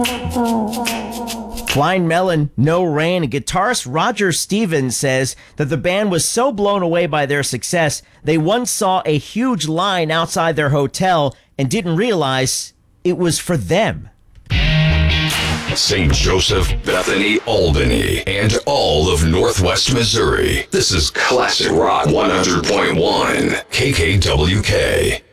Blind Melon, No Rain, and guitarist Roger Stevens says that the band was so blown away by their success, they once saw a huge line outside their hotel and didn't realize it was for them. St. Joseph, Bethany, Albany, and all of Northwest Missouri. This is Classic Rock 100.1 KKWK.